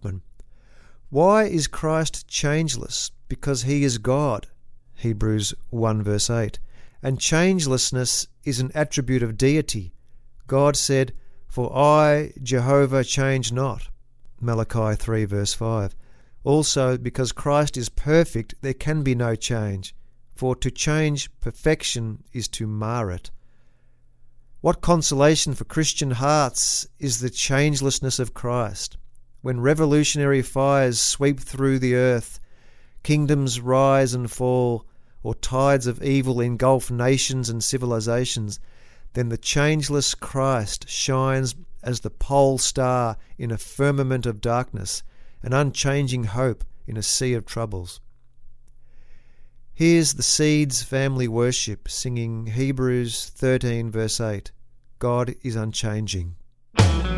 Hoffman. Why is Christ changeless? Because he is God. Hebrews 1 verse 8. And changelessness is an attribute of deity. God said, "For I, Jehovah, change not." Malachi 3 verse 5. Also, because Christ is perfect, there can be no change. For to change perfection is to mar it. What consolation for Christian hearts is the changelessness of Christ. When revolutionary fires sweep through the earth, kingdoms rise and fall, or tides of evil engulf nations and civilizations, then the changeless Christ shines as the pole star in a firmament of darkness, an unchanging hope in a sea of troubles. Here's the Seeds family worship singing Hebrews 13 verse 8. God is unchanging.